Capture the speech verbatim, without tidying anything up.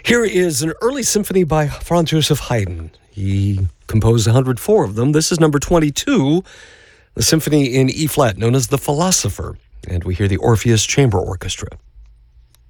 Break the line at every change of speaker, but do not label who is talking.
Here is an early symphony by Franz Joseph Haydn. He composed one hundred four of them. This is number twenty-two, the symphony in E-flat known as The Philosopher. And we hear the Orpheus Chamber Orchestra.